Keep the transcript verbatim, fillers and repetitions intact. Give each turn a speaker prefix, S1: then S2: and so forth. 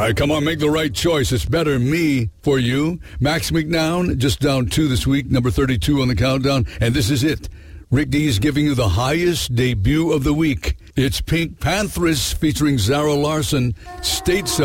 S1: right, come on, make the right choice. It's Better Me for you. Max McNown, just down two this week, number thirty-two on the countdown. And this is it. Rick D is giving you the highest debut of the week. It's Pink Panthers featuring Zara Larsson, Stateside.